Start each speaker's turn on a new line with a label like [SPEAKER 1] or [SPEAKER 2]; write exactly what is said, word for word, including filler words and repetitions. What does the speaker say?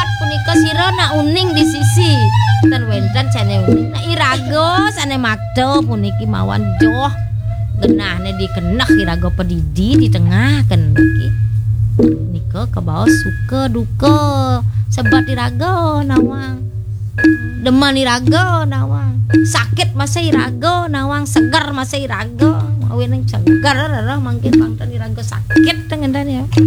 [SPEAKER 1] liwat punika sira nak uning di sisi ten wenten jane uning nak iraga sane magda puniki mawon joh genahne dikeneh iraga pedidi di tengah kan iki nika kebawa suka duka sebat iraga nawang demen iraga nawang sakit masa iraga nawang seger masa iraga awene seger rarah mangke pangten iraga sakit tengen ya